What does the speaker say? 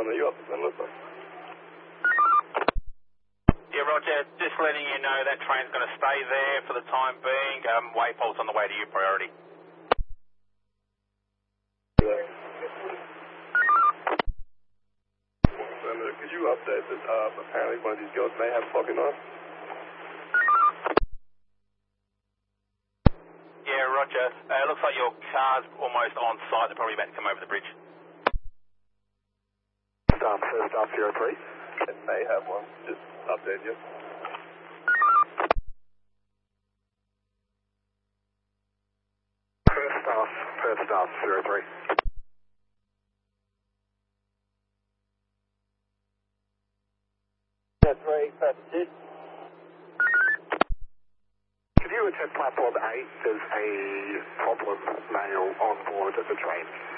Are you up to Listen? Yeah, Roger. Just letting you know that train's going to stay there for the time being. Waypole's on the way to you, priority. Could you update that apparently one of these girls may have fucking on? Yeah, Roger. Looks like your car's almost on site. They're probably about to come over the bridge. First off 03. It may have one. Just update you. First off 03. That's right, Could you attend platform 8? There's a problem male on board at the train.